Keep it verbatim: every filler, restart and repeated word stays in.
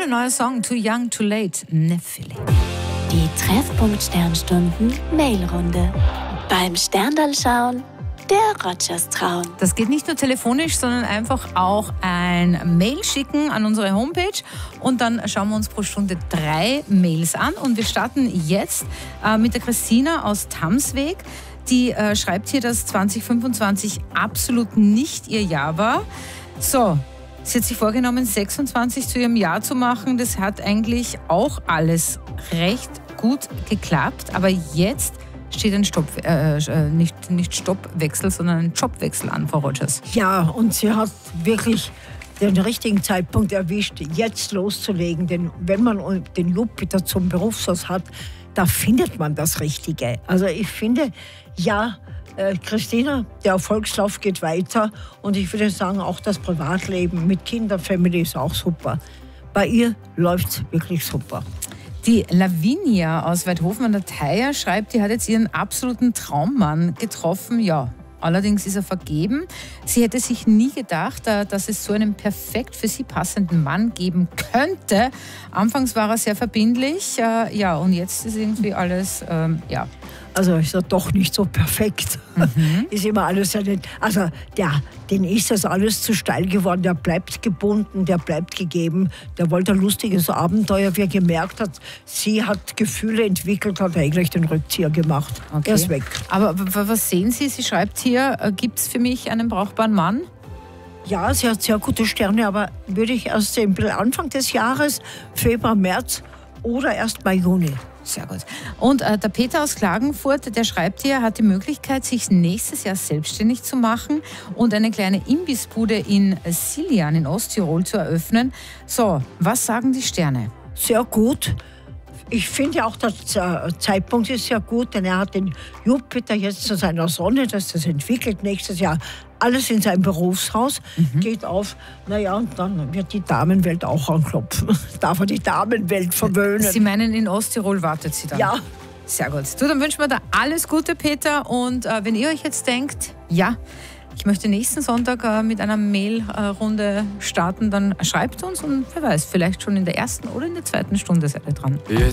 Toller neuer Song, Too Young, Too Late, Nefili. Die Treffpunkt-Sternstunden Mailrunde. Beim Sterndal schauen, der Rogers trauen. Das geht nicht nur telefonisch, sondern einfach auch ein Mail schicken an unsere Homepage und dann schauen wir uns pro Stunde drei Mails an und wir starten jetzt äh, mit der Christina aus Tamsweg. Die äh, schreibt hier, dass zwanzig fünfundzwanzig absolut nicht ihr Jahr war. So, sie hat sich vorgenommen, sechsundzwanzig zu ihrem Jahr zu machen. Das hat eigentlich auch alles recht gut geklappt, aber jetzt steht ein Stopp, äh, nicht, nicht Stoppwechsel, sondern ein Jobwechsel an, Frau Rogers. Ja, und sie hat wirklich den richtigen Zeitpunkt erwischt, jetzt loszulegen. Denn wenn man den Jupiter zum Berufshaus hat, da findet man das Richtige. Also ich finde, ja, äh, Christina, der Erfolgslauf geht weiter. Und ich würde sagen, auch das Privatleben mit Kinderfamily ist auch super. Bei ihr läuft es wirklich super. Die Lavinia aus Weidhofen an der Theier schreibt, die hat jetzt ihren absoluten Traummann getroffen. Ja, allerdings ist er vergeben. Sie hätte sich nie gedacht, dass es so einen perfekt für sie passenden Mann geben könnte. Anfangs war er sehr verbindlich, ja, und jetzt ist irgendwie alles, ähm, ja. Also ist er doch nicht so perfekt. Mhm. Ist immer alles ja nicht. Also der, den ist das alles zu steil geworden. Der bleibt gebunden, der bleibt gegeben. Der wollte ein lustiges Abenteuer. Wie er gemerkt hat, sie hat Gefühle entwickelt, hat eigentlich den Rückzieher gemacht. Okay. Er ist weg. Aber was sehen Sie? Sie schreibt hier, gibt es für mich einen brauchbaren Mann? Ja, sie hat sehr gute Sterne, aber würde ich erst sehen, Anfang des Jahres, Februar, März oder erst Mai, Juni. Sehr gut. Und äh, der Peter aus Klagenfurt, der schreibt hier, hat die Möglichkeit, sich nächstes Jahr selbstständig zu machen und eine kleine Imbissbude in Silian in Osttirol zu eröffnen. So, was sagen die Sterne? Sehr gut. Ich finde auch, der Zeitpunkt ist sehr gut, denn er hat den Jupiter jetzt zu seiner Sonne, dass das entwickelt nächstes Jahr. Alles in seinem Berufshaus mhm. geht auf. Naja, und dann wird die Damenwelt auch anklopfen. Darf er die Damenwelt verwöhnen? Sie meinen, in Osttirol wartet sie dann? Ja. Sehr gut. Du, dann wünschen wir da alles Gute, Peter. Und äh, wenn ihr euch jetzt denkt, ja, ich möchte nächsten Sonntag äh, mit einer Mailrunde starten, dann schreibt uns und wer weiß, vielleicht schon in der ersten oder in der zweiten Stunde seid ihr dran. Jetzt